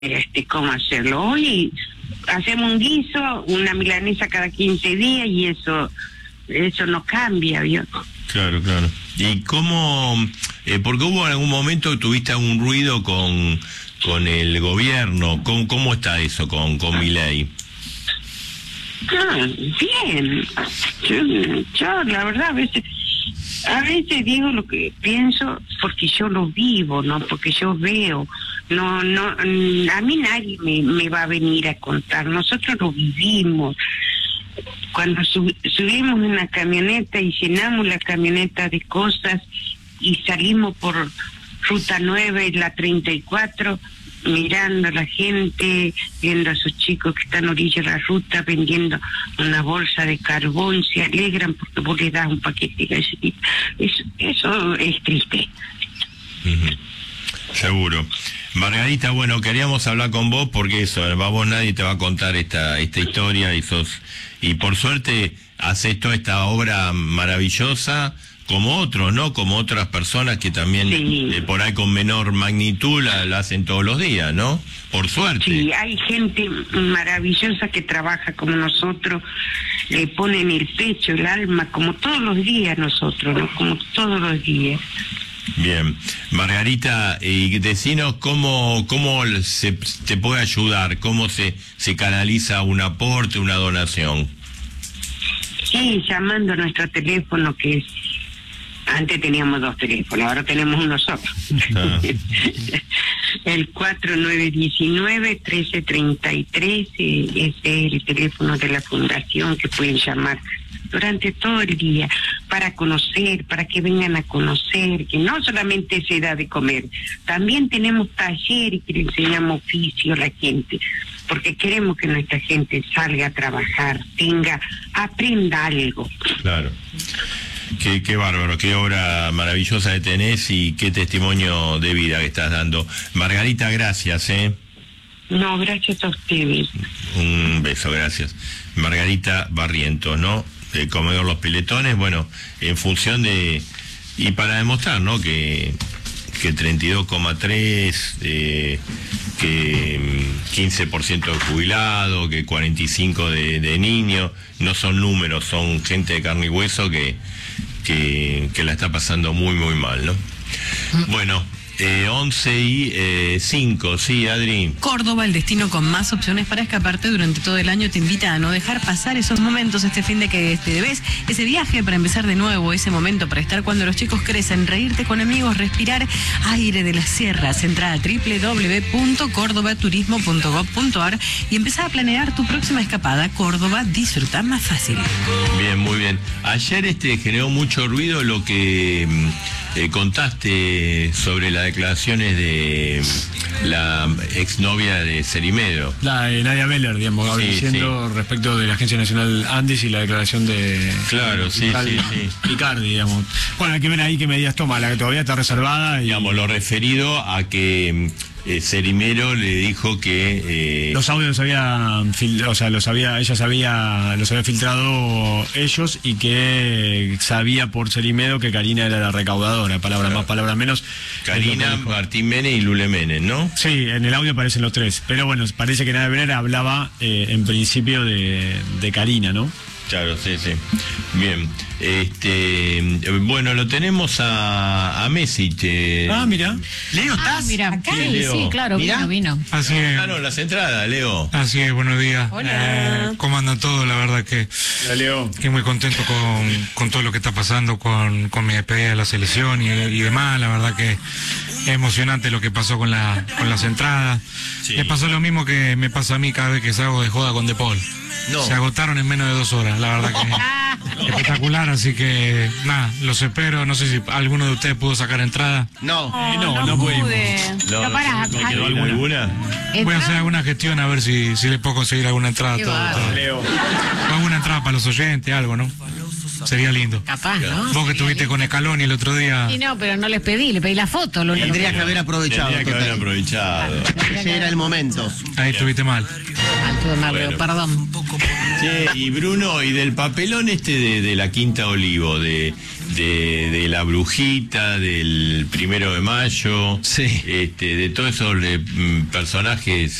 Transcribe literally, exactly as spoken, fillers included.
este cómo hacerlo. Hoy hacemos un guiso, una milanesa cada quince días y eso eso no cambia, ¿vio? Claro, claro. ¿Y cómo? Eh, porque hubo en algún momento que tuviste algún ruido con con el gobierno. ¿Cómo, cómo está eso con, con Milei? Ah, bien. Yo, yo, la verdad, a veces, a veces digo lo que pienso porque yo lo vivo, ¿no? Porque yo veo. No, no, a mí nadie me, me va a venir a contar. Nosotros lo vivimos. Cuando sub, subimos en una camioneta y llenamos la camioneta de cosas y salimos por Ruta nueve, la treinta y cuatro, mirando a la gente, viendo a esos chicos que están a orilla de la ruta vendiendo una bolsa de carbón, se alegran porque vos le das un paquete de galletitas. Eso, eso es triste. Uh-huh. Seguro. Margarita, bueno, queríamos hablar con vos porque eso, a vos nadie te va a contar esta esta historia y sos, y por suerte haces toda esta obra maravillosa como otros, ¿no? Como otras personas que también sí. eh, por ahí con menor magnitud la, la hacen todos los días, ¿no? Por suerte. Sí, hay gente maravillosa que trabaja como nosotros, le ponen el pecho, el alma, como todos los días nosotros, ¿no? Como todos los días. Bien, Margarita, y decinos cómo cómo se te puede ayudar, cómo se se canaliza un aporte, una donación. Sí, llamando a nuestro teléfono, que es, antes teníamos dos teléfonos, ahora tenemos uno solo. Ah. El cuatro nueve uno nueve, uno tres tres tres, eh, ese es el teléfono de la fundación que pueden llamar durante todo el día, para conocer, para que vengan a conocer, que no solamente se da de comer, también tenemos talleres que le enseñamos oficio a la gente, porque queremos que nuestra gente salga a trabajar, tenga, aprenda algo. Claro. Qué, qué bárbaro, qué obra maravillosa que tenés y qué testimonio de vida que estás dando. Margarita, gracias, ¿eh? No, gracias a ustedes. Un beso, gracias. Margarita Barrientos, ¿no? De Comedor Los Piletones, bueno, en función de, y para demostrar, ¿no? Que, que treinta y dos coma tres, eh, que quince por ciento de jubilado, que cuarenta y cinco por ciento de, de niños, no son números, son gente de carne y hueso que, que, que la está pasando muy, muy mal, ¿no? Bueno. Eh, once y cinco, sí, Adri. Córdoba, el destino con más opciones para escaparte durante todo el año, te invita a no dejar pasar esos momentos este fin de que te debes, ese viaje para empezar de nuevo, ese momento para estar cuando los chicos crecen, reírte con amigos, respirar aire de las sierras. Entra a doble u doble u doble u punto córdoba turismo punto gob punto ar y empezá a planear tu próxima escapada. Córdoba, disfruta más fácil. Bien, muy bien. Ayer este generó mucho ruido lo que eh, contaste sobre las declaraciones de la exnovia de Cerimero. La de Nadia Meller, digamos, sí, diciendo sí. respecto de la Agencia Nacional Andes y la declaración de... Claro, de, sí, Picardi, sí, sí. Picardi, digamos. Bueno, hay que ver ahí qué medidas toma, la que todavía está reservada. Y... Digamos, lo referido a que... Eh, Cerimero le dijo que eh... los audios los había, o sea, los había, ella sabía, los había filtrado ellos y que sabía por Cerimero que Karina era la recaudadora, palabras claro. más, palabras menos. Karina, Martín Menem y Lule Menem, ¿no? Sí, en el audio aparecen los tres, pero bueno, parece que Nadia Meller hablaba eh, en principio de, de Karina, ¿no? Claro, sí, sí. Bien. Este, bueno, lo tenemos a, a Messi. Te... Ah, mira. Leo, ¿estás? Ah, mira, acá sí, sí, sí, claro, ¿Mirá? vino, vino. Así es. Claro, las entradas, Leo. Así es, buenos días. Hola. Eh, ¿Cómo andan todos? La verdad que... Hola, Leo. Que muy contento con, con todo lo que está pasando con, con mi despedida de la selección y, y demás. La verdad que es emocionante lo que pasó con, la, con las entradas. Sí. Me pasó lo mismo que me pasa a mí cada vez que salgo de joda con De Paul. No. Se agotaron en menos de dos horas, la verdad que espectacular, así que nada, los espero, no sé si alguno de ustedes pudo sacar entrada. No, oh, no, no, no pudimos. No, no, pará, ¿no quedó alguna? Voy a hacer alguna gestión a ver si, si le puedo conseguir alguna entrada. Todo, todo. Leo. O alguna entrada para los oyentes, algo, ¿no? Sería lindo. Capaz, ¿no? Vos que estuviste con Escalón y el otro día... Sí, no, pero no les pedí, le pedí la foto. Lo Tendría que haber aprovechado. Tendría que haber aprovechado. Ese era el momento. Ahí estuviste mal. Mal, tuve mal, Bueno. perdón. Che, y Bruno, y del papelón este de, de la Quinta Olivo, de, de, de la brujita, del primero de mayo, Sí. este, de todos esos eh, personajes